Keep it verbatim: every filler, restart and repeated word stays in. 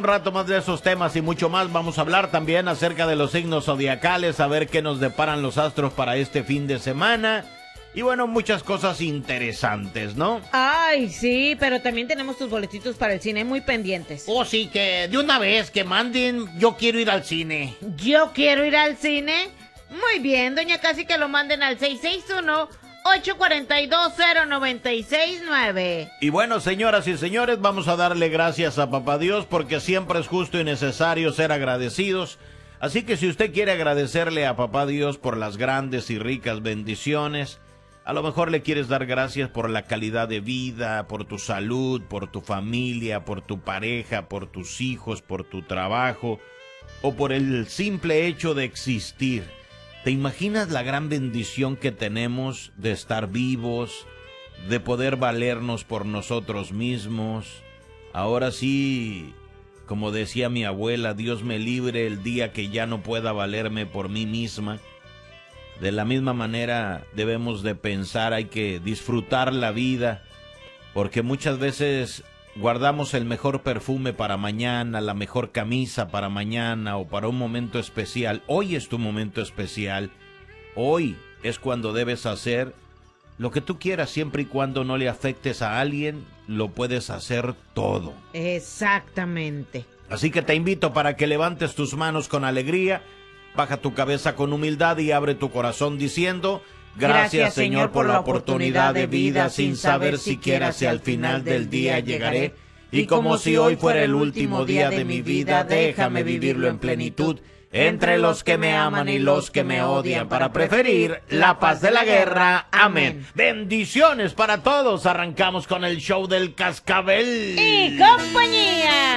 rato más de esos temas y mucho más. Vamos a hablar también acerca de los signos zodiacales, a ver qué nos deparan los astros para este fin de semana. Y bueno, muchas cosas interesantes, ¿no? Ay, sí, pero también tenemos tus boletitos para el cine muy pendientes. Oh, sí, que de una vez que manden, yo quiero ir al cine. ¿Yo quiero ir al cine? Muy bien, doña Casi, que lo manden al seis seis uno, ocho cuatro dos, cero nueve seis nueve. Y bueno, señoras y señores, vamos a darle gracias a Papá Dios porque siempre es justo y necesario ser agradecidos. Así que si usted quiere agradecerle a Papá Dios por las grandes y ricas bendiciones, a lo mejor le quieres dar gracias por la calidad de vida, por tu salud, por tu familia, por tu pareja, por tus hijos, por tu trabajo o por el simple hecho de existir. ¿Te imaginas la gran bendición que tenemos de estar vivos, de poder valernos por nosotros mismos? Ahora sí, como decía mi abuela, Dios me libre el día que ya no pueda valerme por mí misma. De la misma manera debemos de pensar, hay que disfrutar la vida, porque muchas veces guardamos el mejor perfume para mañana, la mejor camisa para mañana o para un momento especial. Hoy es tu momento especial, hoy es cuando debes hacer lo que tú quieras, siempre y cuando no le afectes a alguien, lo puedes hacer todo. Exactamente. Así que te invito para que levantes tus manos con alegría, baja tu cabeza con humildad y abre tu corazón diciendo: gracias, gracias Señor, por la oportunidad de vida, sin saber siquiera si al final del día llegaré. Y como si hoy fuera el último día de mi vida, déjame vivirlo en plenitud, entre los que me aman y los que me odian, para preferir la paz de la guerra. Amén. Bendiciones para todos. Arrancamos con el show del Cascabel y compañía.